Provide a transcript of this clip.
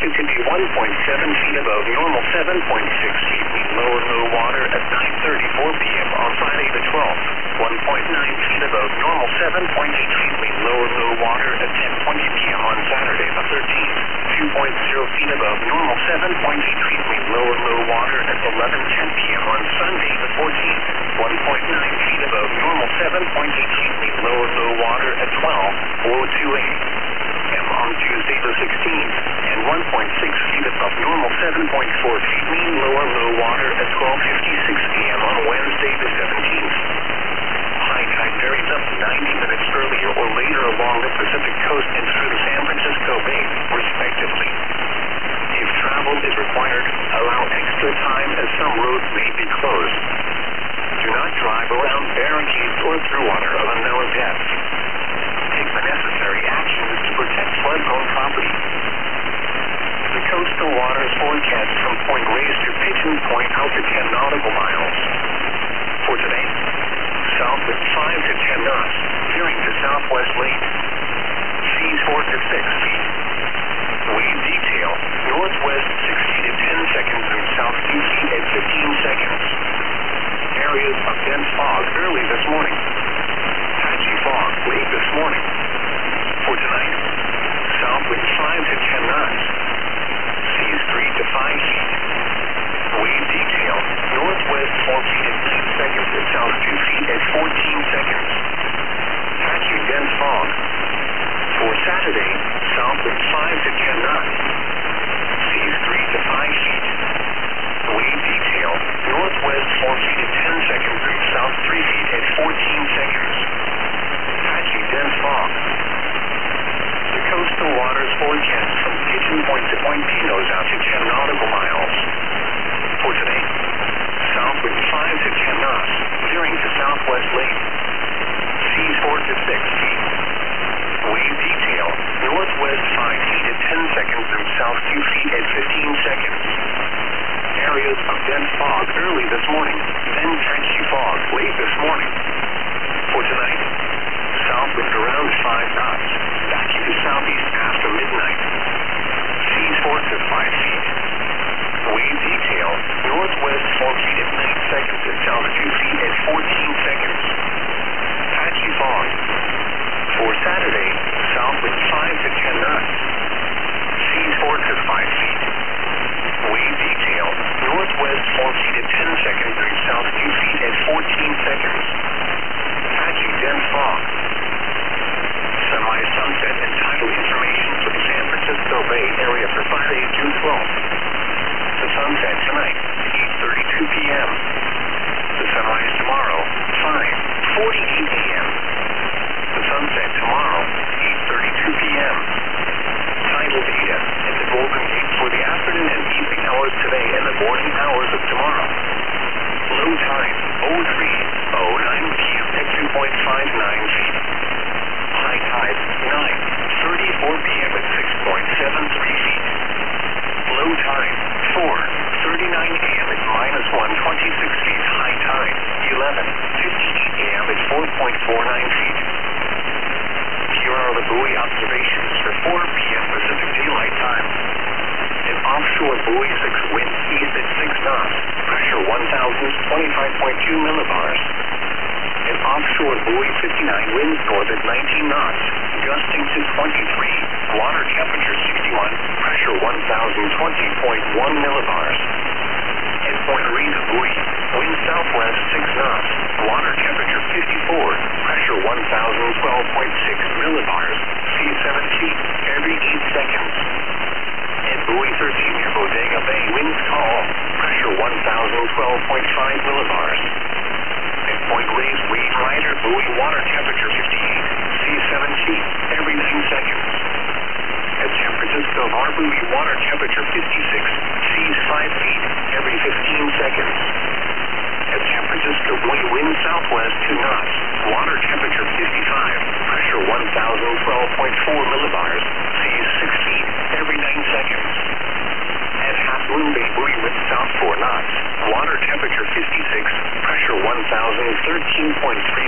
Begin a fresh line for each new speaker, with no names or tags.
expected to be 1.7 feet above normal, 7.6 feet mean low water at 9:34 p.m. on Friday the 12th. 1.9 feet above normal, 7.8 feet mean low water at 10:20 p.m. on Saturday the 13th. 2.0 feet above normal, 7.8 feet mean low water at 11:10 p.m. on Sunday the 14th. 1.9 feet above normal, 7.8 feet mean low water at 12:02 a.m. on Tuesday the 16th, and 1.6 feet above normal, 7.4 feet mean low water at 12:56 a.m. on Wednesday the 17th. High tide varies up to 90 minutes earlier or later along the Pacific coast and through the San Francisco Bay, respectively. If travel is required, allow extra time as some roads may be closed. Do not drive around barricades or through water of unknown depth. Take the necessary actions to protect flood-prone property. The coastal waters forecast from Point Reyes to Pigeon Point out to 10 nautical miles. For today, south wind 5 to 10 knots, veering to southwest late. Seas 4 to 6 feet. Wave detail, northwest 60 to 10 seconds and south 2 feet at 15 seconds. Areas of dense fog early this morning. Patchy fog late this morning. For tonight, south wind 5 to 10 knots. Seas 3 to 5 feet. Wave detail, northwest 4 feet at 9 seconds and south 2 feet at 14 seconds. Patchy dense fog. For Saturday, south wind 5 to 10 knots. Seas 3 to 5 feet. Wave detail, northwest 4 feet at 10 seconds and south 3 feet at 14 seconds. Patchy dense fog. The coastal waters forecast from Pigeon Point to Point Pinos out to 10 nautical miles. For today, south wind 5 to 10 knots, veering to southwest late. Seas 4 to 6 feet. Wave detail, northwest 5 feet at 10 seconds and south 2 feet at 15 seconds. Areas of dense fog early this morning, then patchy fog late this morning. For tonight, south wind around 5 knots, backing to southeast after midnight. Seas 4 to 5 feet. Wave detail, northwest 4 feet at 9 seconds and south 2 feet at 14 seconds. Patchy fog. For Saturday, south wind 5 to 10 knots. Seas 4 to 5 feet. Wave detail, northwest 4 feet at 10 seconds and south 2 feet at 14 seconds. Patchy dense fog. Semi-sunset and tidal information for the San Francisco Bay Area for Friday, June 12th. The sunset tonight, 8:32 p.m. The sunrise tomorrow, 5:48 a.m. The sunset tomorrow, 8:32 p.m. Tidal data at the Golden Gate for the afternoon and evening hours today and the morning hours of tomorrow. Low tide, 03:09 p.m. at 2.59 feet. High tide, 9:34 p.m. at 6.73 feet. Low tide, 4:39 a.m. at -126 feet. High tide, 11:58 a.m. at 4.49 feet. Here are the buoy observations for 4 p.m. Pacific Daylight Time. An offshore buoy 6 wind east at 6 knots, pressure 1,025.2 millibars. An offshore buoy 59 winds north at 19 knots, gusting to 23, water temperature 61, pressure 1,020.1 millibars. At Point Reyes buoy, wind southwest 6 knots, water temperature 54, pressure 1,012.6 millibars, sea 7 feet every 8 seconds. At buoy 13 near Bodega Bay, winds call, pressure 1,012.5 millibars. At Point Reyes Wave Rider buoy, water temperature 58, sea 7 feet every 9 seconds. At San Francisco Bar buoy, water temperature 56, seas 5 feet every 15 seconds. At San Francisco buoy, wind southwest 2 knots, water temperature 55, pressure 1,012.4 millibars, seas 6 feet every 9 seconds. At Half Moon Bay buoy, wind south 4 knots, water temperature 56, pressure 1,013.3